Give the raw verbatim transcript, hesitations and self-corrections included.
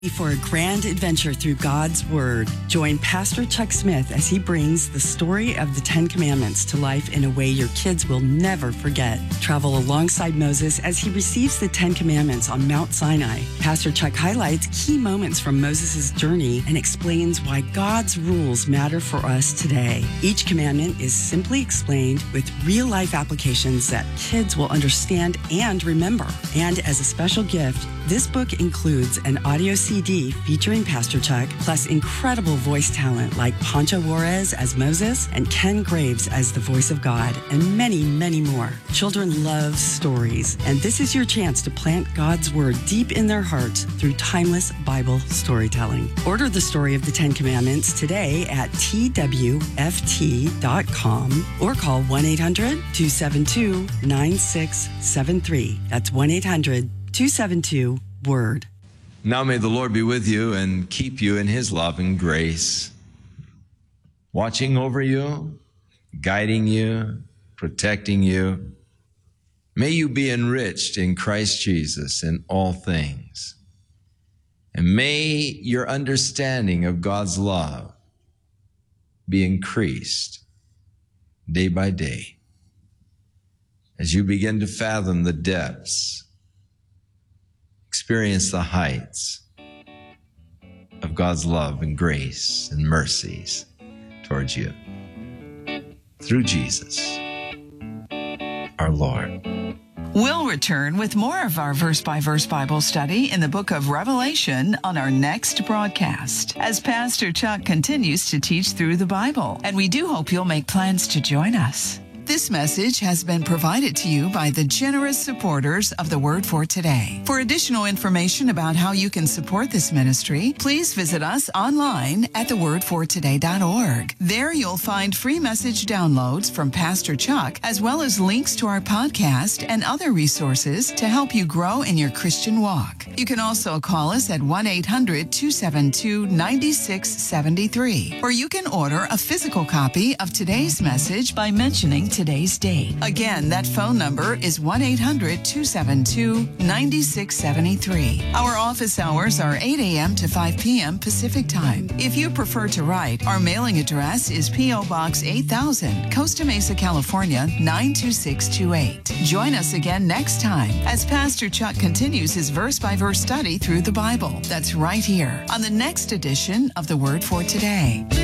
For a grand adventure through God's Word, join Pastor Chuck Smith as he brings the story of the Ten Commandments to life in a way your kids will never forget. Travel alongside Moses as he receives the Ten Commandments on Mount Sinai. Pastor Chuck highlights key moments from Moses' journey and explains why God's rules matter for us today. Each commandment is simply explained with real-life applications that kids will understand and remember. And as a special gift, this book includes an audio C D featuring Pastor Chuck, plus incredible voice talent like Pancho Juarez as Moses and Ken Graves as the voice of God, and many, many more. Children love stories, and this is your chance to plant God's Word deep in their hearts through timeless Bible storytelling. Order the story of the Ten Commandments today at T W F T dot com or call one eight hundred two seven two nine six seven three. That's one eight hundred two seven two word. Now may the Lord be with you and keep you in his love and grace, watching over you, guiding you, protecting you. May you be enriched in Christ Jesus in all things. And may your understanding of God's love be increased day by day as you begin to fathom the depths, experience the heights of God's love and grace and mercies towards you through Jesus, our Lord. We'll return with more of our verse-by-verse Bible study in the book of Revelation on our next broadcast as Pastor Chuck continues to teach through the Bible, and we do hope you'll make plans to join us. This message has been provided to you by the generous supporters of the Word for Today. For additional information about how you can support this ministry, please visit us online at the word for today dot org. There you'll find free message downloads from Pastor Chuck, as well as links to our podcast and other resources to help you grow in your Christian walk. You can also call us at one eight hundred two seven two nine six seven three, or you can order a physical copy of today's message by mentioning today's date. Again, that phone number is one eight hundred two seven two nine six seven three. Our office hours are eight a.m. to five p.m. Pacific Time. If you prefer to write, our mailing address is P O. Box eight thousand, Costa Mesa, California, nine two six two eight. Join us again next time as Pastor Chuck continues his verse-by-verse study through the Bible. That's right here on the next edition of The Word for Today.